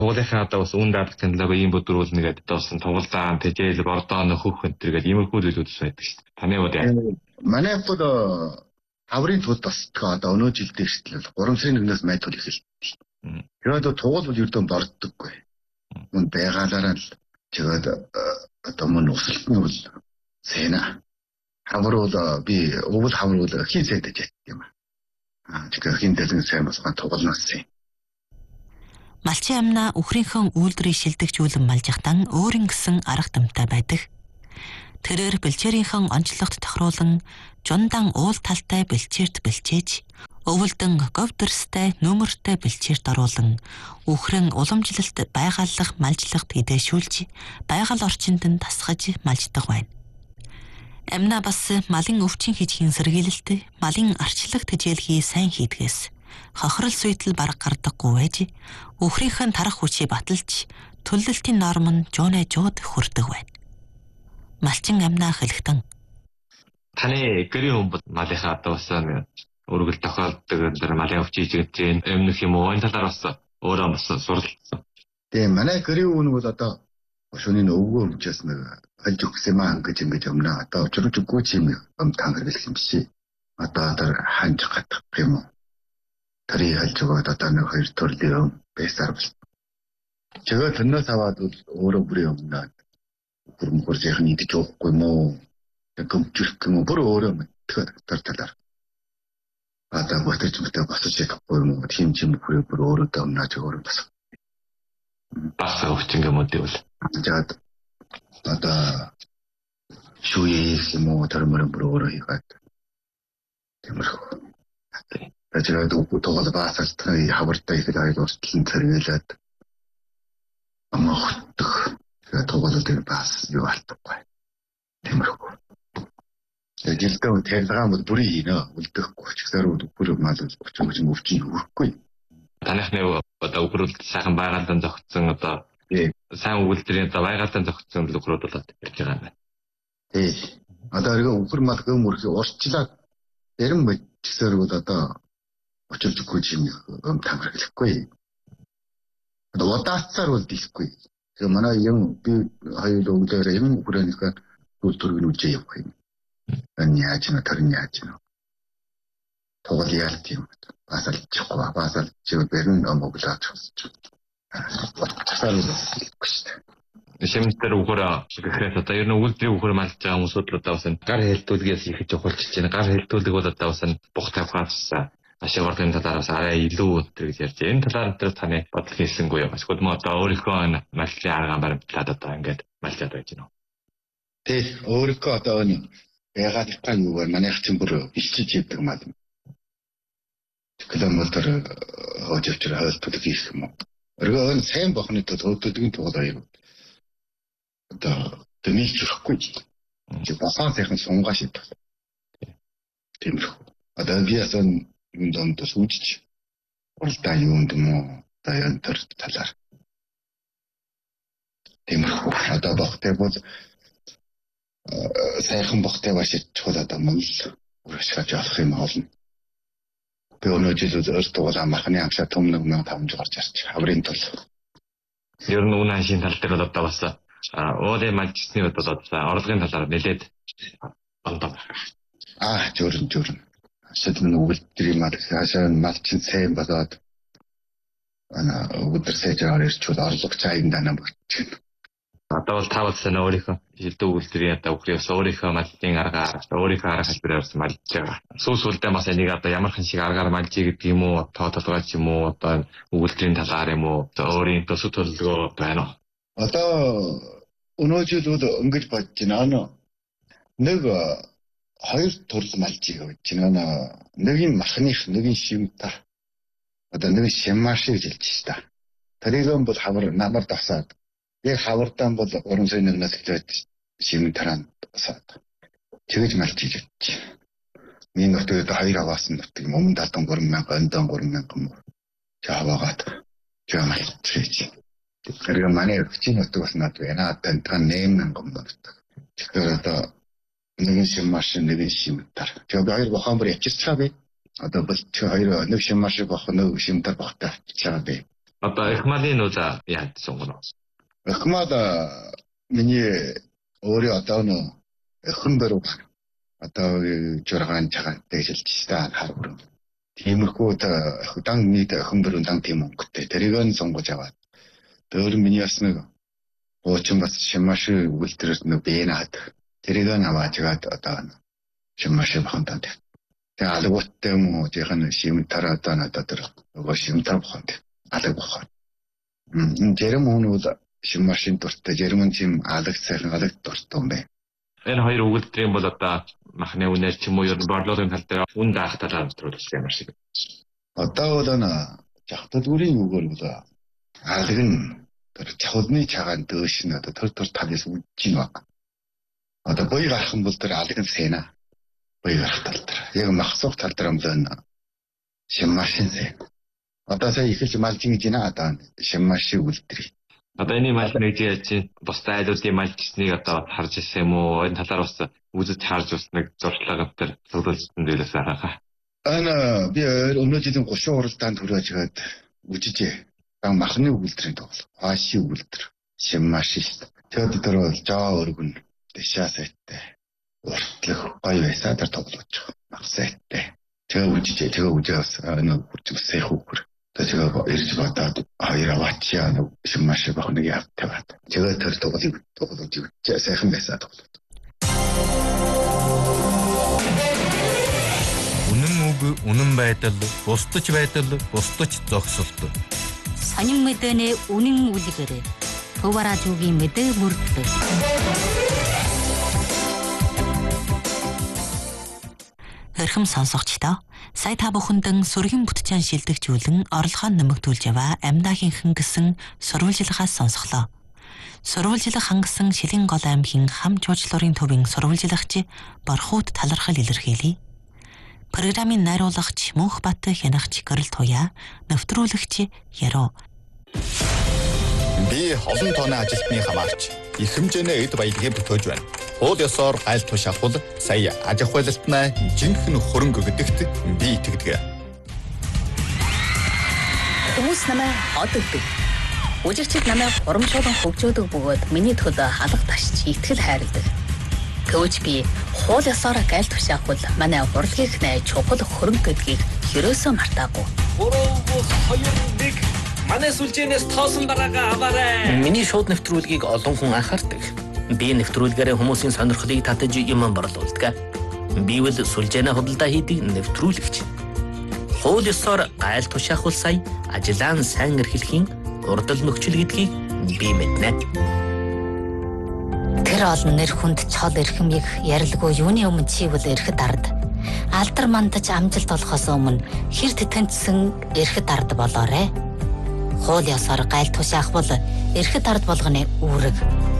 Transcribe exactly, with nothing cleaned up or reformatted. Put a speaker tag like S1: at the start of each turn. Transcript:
S1: Уулынхаа одоо бас үн даалгах технологи ийм бүдрүүл нэгээд одоо бас тоглоом, тэжээл, бордоо нөхөх энэ төргээд иймэрхүү зүйлүүд байдаг шүү дээ. Таны хувьд яа?
S2: Манай бол хаврын тулд бас одоо өнөө жилдээ шийдэл гурван сарын нэгнээс майдуул эхэлсэн. Тэгээд тугуул бол ердөө борддоггүй. Мөн байгаалаараа л тэгээд одоо мөн усалт нь бол сэна. Хавар бол би өвөл хавар бол хин сайдаж яддаг юм аа. Тэгэхээр хин дэлгэн сайн босгоо тугуулнаас юм.
S3: Малчин амнаа үхрийнхэн үйлдвэрийг шилдэгжүүлэн малжихтан өөрийн гэсэн арга дамтай байдаг. Тэрээр бэлчээрийнхэн онцлогт тохируулан жундан уул талтай бэлчээрт бэлчээж, өвөлдөн говдөрстэй нөмөртэй бэлчээрт оруулан үхрэн уламжлалт байгаллах малжлагт хэдэшүүлж байгаль орчинд нь тасгаж малждаг байна. Амнаа бас малын өвчин хийхин сэргийлэлт, малын арчлах тэжээлхий сайн хийдгээс хохирол суйдал бараг гардаггүй байж үхрийнхэн тарах хүчийг баталж төлөлтийн норм нь жуунэ жууд хүрдэг байна. Малчин амнаа хэлэхтэн
S1: таны гэрийн хүмүүс малынхаа одоо бас өргөл тохиолддог энэ малын өвчин хийж эмнэх юм уу энэ талаар бас өөрөө бас суралцсан.
S2: Тэгээ манай гэрийн хүн бол одоо шөнийн өвгөө өмчөөс нэг алж өгсөн маа гэж ингэж өмнө одоо очрож өггүй юм юм тангарлах юм шиг. Одоо тэр ханж гатах юм уу? Тэрийг алж өгөөд одоо нэг хоёр төрлийн байсаар бол. Тэгээд тэрнээс аваад өөрөө бүрийн өмнө бүр мөржийн идэж өгөхгүй мó гомжих юм бүр өөрөө мэддэг тэр талаар. Одоо батж мэтэй босож чадахгүй юм тийм юм бүр өөрөө даунаж өөрөө бас.
S1: Бас өвчин юм уу гэвэл.
S2: Тэгээд одоо шүүх юм уу тэр мөр бүр өөрөө хийгээд. Тиймэрхүү. Тэгээд угтуул баасалт хавартай их айд усталн цэргэлээд амхтах тэгээд тоглолт дээр бас юу алдахгүй. Тиймэрхүү. Тэгээд жилдээ тэргаан бол бүрий хийнэ. Үлдэхгүй ч гэсэн бүр мал өчиг өчиг өвчин өгөхгүй.
S1: Танихны одоо өгрөл сайхан байгаалдан зогтсон одоо сайн үйлдвэрийн одоо байгаалдан зогтсон өгрүүд болоод ирж байгаа юм байна.
S2: Тий. Одоо яг өгөр мал гëm мөрхи урчлаад ярим бичсээр бол одоо очиж өгөхгүй юм тамирхлахгүй. Одоо удаацаар бол дихгүй. Тэгээ манай юм би хоёр өглөөр юм хүрээніхээ үйлдвэрийг үжээ явах юм. Энэ яаж нэ тэрний яаж нэ. Тоглол яалт юм. Басалчихгүй басалчих бэрэн амглаач гэж. Тасаар үгүй.
S1: Шимтэр өгөр гэхээр одоо ер нь үйлдвэрийн өгөр малж байгаа хүмүүсүүд л одоо бас гар хэлтүүлгээс их жохолчж байна. Гар хэлтүүлэг бол одоо бас бух тавхаас ашиг орлогын талаараас арай илүү өтөр гэж ярьж байна. Энэ талаар дээр таны бодол хийсэнгүй юм. Эсвэл мөн одоо өөрийнхөө малчийн арга баримтлаад одоо ингээд малчаад байж гэнэ үү?
S2: Тий, өөрийнхөө одоо энэ ягаадтай юугаар манайх чинь бүр ичиж яддаг мал. Километр хоживчраа хайлтдаг хийх юм уу? Өргөө энэ сайн бохны төлөвлөгийн тоглоо юм. Одоо тэмүүлж өгөхгүй. Чи басан сайхан сунгаа шийдэх. Тиймэрхүү. Одоо би ясан юм донд сүүжиж уралдаа юунд юм уу? Таян төр талаар. Тиймэрхүү. Одоо бохтой бол сайхан бохтой башиж чухал одоо мөн урагшааж авах юм болно. Би өнөө жил өөртөө бол амархны амшаа төм нэг мянга таван гарч ирчих. Хаврын тул.
S1: Ер нь үнэ шин тал дээр бол одоо бас уулын малчсны үед бол орлогын талаар нэлээд ондоо.
S2: Аа, журн журн. Сэдвэн үйлдвэрийн мал хаашаа малчин сайн болоод ана өдөр сэжээр ирчүүл орлого цаайнд анаа болчих.
S1: Одоо бол тавал сан өөрийнхөө хилдэг үйлдвэрийн одоо өгрөөс өөрийнхөө малын аргаар өөрийнхөө арга хэлбэрээр малж байгаа. Сүүс үлдээ бас энийг одоо ямархан шиг аргаар малжий гэдэг юм уу, тоо толгойч юм уу, одоо үйлдвэрийн талаар юм уу, өөрийн төсөв төлөвлөгөө байна уу?
S2: Одоо өнөө жил ингэж бодож байна. Нэг хоёр төрөл малжийг гэж байна. Нэг нь махных, нэг нь шимтар. Одоо нэг шиммаш гэж хэлж шүү дээ. Тэрийг бол хавар намар давсаад яг хавардан бол гурван сарын нэгнээс эхлээд шимтаранд давсаад тэгэж малжиж өгч. Миний нөтөд хоёр аваас нь нөтөг юм дадан гурван мянга, ондон гурван мянга юм. Жаваагаад жамалчих. Тэгэхээр манай өвчин нөтөг бас над байна. Тантан нэм мянга юм нөтөг. Тэгэхээр одоо нэг шиммаш, нэг шимтар. Тэгээ хоёр бохон бүр ячирчаа бэ. Одоо бол хоёр нэг шиммаш бох, нэг шимтар бохтой авчирчаа бэ.
S1: Одоо их малын нуулаа яаж сонгоно?
S2: Эхмада миний өөрөө одоо нөө эхэн баруун одоо жургаан цагаан дэжилж та харав. Тиймэрхүү дан нийт эхэн баруун дан тийм өнгөтэй тэрийг нь сонгож аваад өөр миний бас нэг уучин бас шимаш үлдэрс нэг бэнаад тэрийг нь аваад жагаад одоо шимаш бахантанд. Тэгээ алгууттай юм уу жихэн шимтар одоо надад тэр нөгөө шимтар баханд алг бахаа. М тэрэм өнөө шимашин дуртай жермэн чим алг сайхан алг дуртай юм бэ.
S1: Энэ хоёр өгүүлбэрийн бол одоо махны үнээр ч юм уу ер нь борлуулалтын тал дээр үн даах талаар төлөвлөсөн юм шиг.
S2: Одоо бол ана жахтадгүрийн үгээр бол алг нь тэр чавлны чагаан дөөш нь одоо төр төр талаас үдж байна. Одоо бой гарах юм бол тэр алг нь сэна. Бой гарах тал дээр. Яг махсуух тал дээр юм байна. Шимашин сэ. Одоо сая ихэлж малж ингэж байна одоо шимашин үлдэрий.
S1: Одоо энэ маль нэг чи бусдаа айлуудын маль гэснийг одоо харж ирсэн юм уу? Энэ талаар бас үзэж харж бас нэг зуршлага төр зөвлөлтөнд дээрээс хараа.
S2: Ана би өнөө жилийн гушуун уралдаанд хүрэж гаад үжижээ. Дан махны үлдрийн тоглол. Хааши үлдэр. Шимашист. Тэгэд тэр бол жаа өргөн дэшаасайтай. Уртлах гоё байсаа тэр тоглож байгаа. Махсайтай. Тэгээ үжижээ. Тэгээ үжээс өнөө үржүүлсэй хүүхэр. Тэгээ ирж бодоод хоёр аваачаа нэг шимаш бахныг явтаад. Тэгээ тэр тоглож тоглож үжээ сайхан байсаа тоглож.
S4: Үнэн үг, үнэн байдал, бусдаж байдал, бусдаж зогсолт.
S5: Сонин мэдэнэ үнэн үлгэрээ. Төваражуугийн мэдээ бүрддэг.
S3: Эрхэм сонсогчдоо сая та бүхэндэн сүргэн бүтцэн шилдэгжүүлэн орлогоо нэмэгдүүлж яваа амьдаагийн гэсэн сурвалжилгаас сонсголоо. Сурвалжилга хангасан Шилэн гол аймгийн хам жуулчлалын төвийн сурвалжилгач Борхууд талархал илэрхийлье. Программын найруулагч Мөнхбат Хянагч Гэрэл Туяа, нэвтрүүлэгч Яруу.
S6: Би олон тооны ажилтны хамаарч их хэмжээний эд баялагийг бүтээж байна. Хууль ёсоор гайл тушаахвал сая аж ахуй хялтнаа жинхэнэ хөрөнгө гэдэгт би итгэдэг.
S5: Хүмүүс намайг одогдөг. Үжигчид намайг урамшуулан хөгжөөдөг бөгөөд миний төлөө халах ташч итгэл хайрладаг. Гэвч би хууль ёсоор гайл тушаахвал манай урлагийнх нь чухал хөрөнгө гэдгийг ерөөсөө мартаагүй.
S7: Гурав хоёр нэг манай сүлжээнээс тоосон бараагаа аваарай.
S8: Миний шууд нэвтрүүлгийг олон хүн анхаардаг. Би нэвтрүүлгээрээ хүмүүсийн сонирхлыг татаж юм борлуулдаг. Би бол сүлжээнэ худалдаа хийдэг нэвтрүүлэгч. Хууль ёсоор гайл тушаахвал сая ажиллаан сайн эрхлэхийн урдал нөхцөл гэдгийг би мэднэ.
S5: Тэр олон нэр хүнд чол эрхэмийг ярилгүй юуны өмнө чи бол эрхэд ард. Алдар мандаж амжилт олохоос өмнө хэр тэтэнцсэн эрхэд ард болоорой. Хууль ёсоор гайл тушаахвал эрхэд ард болгоны үүрэг.